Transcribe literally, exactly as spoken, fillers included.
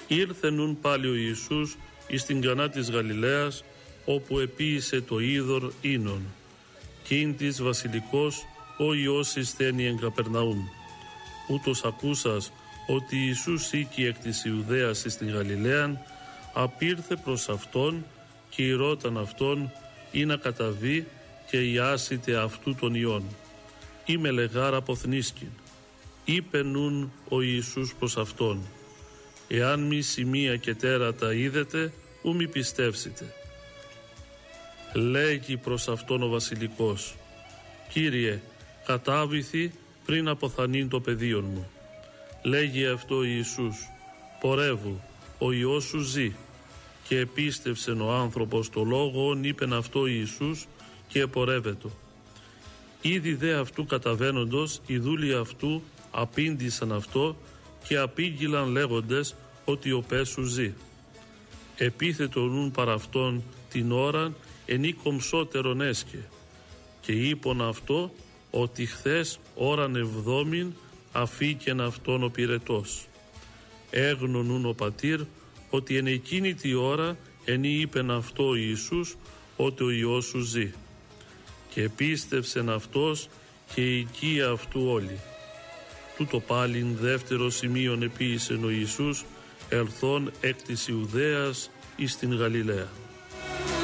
Ήρθε νουν πάλι ο Ιησούς εις την Κανά της Γαλιλαίας, όπου επίησε το είδωρ ίνων. Κιν της βασιλικός ο Υιός εισθένει εν Καπερναούμ. Ούτως ακούσας ότι Ιησούς ήκει εκ της Ιουδαίας εις την Γαλιλαίαν, απήρθε προς αυτόν και ηρώταν αυτόν ή να καταβεί και ιάσιτε αυτού των ιών. Είμαι λεγάρα αποθνίσκην. Είπε νουν ο Ιησούς προς αυτόν, εάν μη σημεία και τέρατα είδετε, ου μη πιστεύσετε. Λέγει προς αυτόν ο βασιλικός, Κύριε, κατάβηθη πριν αποθανήν το παιδίον μου. Λέγει αυτό ο Ιησούς, πορεύου, ο Υιός σου ζει. Και επίστευσεν ο άνθρωπος το λόγον, είπεν αυτό Ιησούς, και επορεύετο. Ήδη δε αυτού καταβαίνοντος, οι δούλοι αυτού απήντησαν αυτό και απήγγειλαν λέγοντες ότι ο πες σου ζει. Επίθετο νουν παρά αυτόν την ώραν ενή κομψότερον έσκε, και είπον αυτό ότι χθες ώραν εβδόμην αφήκεν αυτόν ο πυρετός. Έγνωνουν ο πατήρ ότι εν εκείνη τη ώρα ενή είπεν αυτό ο Ιησούς ότι ο Υιός σου ζει. Και πίστευσεν αυτός και η οικία αυτού όλοι. Τούτο πάλιν δεύτερο σημείον επίησεν ο Ιησούς ελθόν εκ της Ιουδαίας εις την Γαλιλαία.